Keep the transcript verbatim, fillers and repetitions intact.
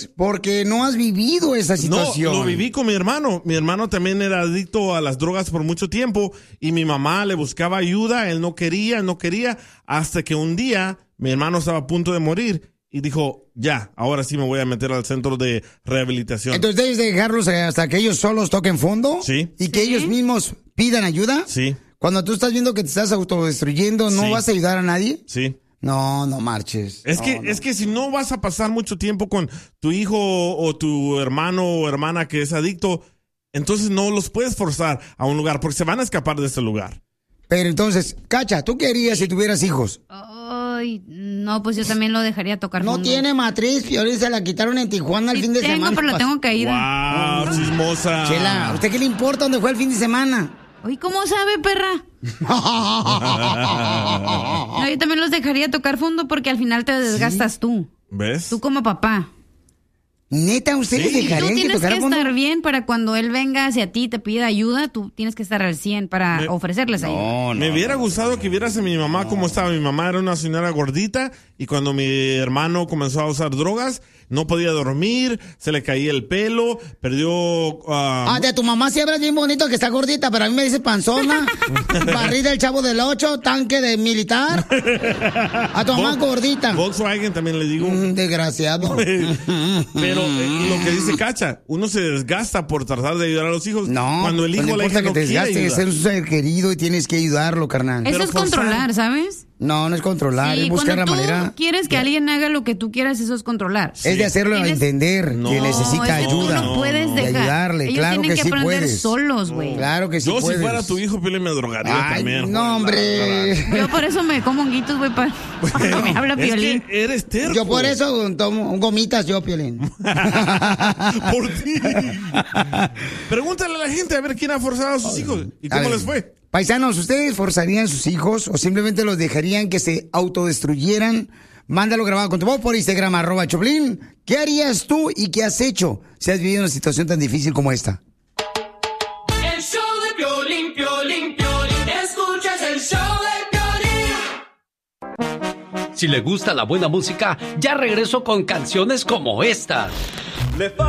ríes porque no has vivido esa situación. No, lo viví con mi hermano. Mi hermano también era adicto a las drogas por mucho tiempo y mi mamá le buscaba ayuda, él no quería, no quería, hasta que un día mi hermano estaba a punto de morir y dijo, ya, ahora sí me voy a meter al centro de rehabilitación. Entonces debes dejarlos hasta que ellos solos toquen fondo. Sí. Y que ¿Sí? ellos mismos pidan ayuda. Sí. Cuando tú estás viendo que te estás autodestruyendo, ¿no Sí. vas a ayudar a nadie? Sí. No, no marches. Es No, que, no. es que si no vas a pasar mucho tiempo con tu hijo o tu hermano o hermana que es adicto, entonces no los puedes forzar a un lugar porque se van a escapar de ese lugar. Pero entonces, Cacha, ¿tú qué harías si tuvieras hijos? Ay, no, pues yo también lo dejaría tocar No fondo. tiene matriz, Piolín, se la quitaron en Tijuana el Sí fin de tengo, semana. pero la tengo caída. ¡Wow! Chismosa. Chela, ¿a usted qué le importa dónde fue el fin de semana? Uy, ¿cómo sabe, perra? No, yo también los dejaría tocar fondo porque al final te desgastas tú. ¿Ves? Tú como papá. Neta, ¿ustedes Sí. Tú dejarían que tienes que tocaran fondo? estar bien para cuando él venga hacia ti y te pida ayuda, tú tienes que estar al cien para Me- ofrecerles ayuda. No, Me no. hubiera gustado que vieras a mi mamá cómo estaba. Mi mamá era una señora gordita y cuando mi hermano comenzó a usar drogas, no podía dormir, se le caía el pelo, perdió... ah, Ah, de tu mamá sí hablas bien bonito que está gordita, pero a mí me dice panzona, barrida del Chavo del Ocho, tanque de militar. A tu mamá Vol- gordita. Volkswagen también le digo. Mm, Desgraciado. Pero eh, lo que dice Cacha, uno se desgasta por tratar de ayudar a los hijos. No, cuando el hijo pues no o la importa hija que no te quiere desgastes, ayudar. es un ser querido y tienes que ayudarlo, carnal. Eso Pero es forzar. controlar, ¿sabes? No, no es controlar, Sí, es buscar la cuando tú manera. quieres que alguien haga lo que tú quieras, eso es controlar. Es de hacerlo a Tienes- entender No, que necesita es que tú ayuda. no puedes de dejar. ayudarle, Ellos claro tienen que, que, sí aprender puedes. solos, güey. Claro que sí Yo puedes. si fuera tu hijo, Piolín, me drogaría Ay, también. no, hombre. Yo por eso me como honguitos, güey, para que me habla Es Piolín. que eres terco. Yo por eso tomo gomitas yo, Piolín. Por ti. Pregúntale a la gente a ver quién ha forzado a sus hijos y A cómo ver, les fue. Paisanos, ¿ustedes forzarían a sus hijos o simplemente los dejarían que se autodestruyeran? Mándalo grabado con tu voz por Instagram, arroba Choplin. ¿Qué harías tú y qué has hecho si has vivido una situación tan difícil como esta? El show de Piolín, Piolín, Piolín. Escuchas el show de Piolín. Si le gusta la buena música, ya regreso con canciones como esta. Le